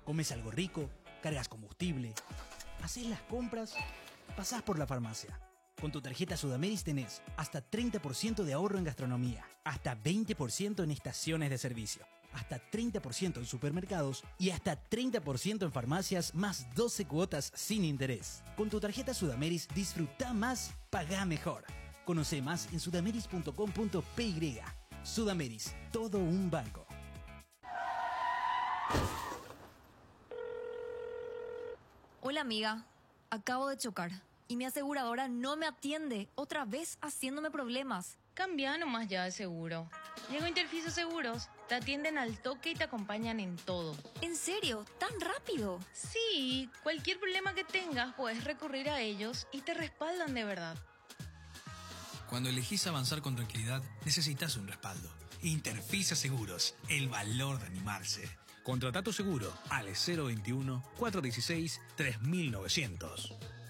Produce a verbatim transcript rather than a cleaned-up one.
Comes algo rico, cargas combustible, haces las compras, pasás por la farmacia. Con tu tarjeta Sudameris tenés hasta treinta por ciento de ahorro en gastronomía, hasta veinte por ciento en estaciones de servicio, hasta treinta por ciento en supermercados y hasta treinta por ciento en farmacias, más doce cuotas sin interés. Con tu tarjeta Sudameris disfruta más, pagá mejor. Conoce más en sudameris punto com punto pe ye. Sudameris, todo un banco. Hola amiga, acabo de chocar y mi aseguradora no me atiende, otra vez haciéndome problemas. Cambia nomás ya de seguro. Llegó Interfiso Seguros, te atienden al toque y te acompañan en todo. ¿En serio? ¿Tan rápido? Sí, cualquier problema que tengas puedes recurrir a ellos y te respaldan de verdad. Cuando elegís avanzar con tranquilidad, necesitas un respaldo. Interfisa Seguros, el valor de animarse. Contrata tu seguro al cero veintiuno, cuatrocientos dieciséis, tres mil novecientos.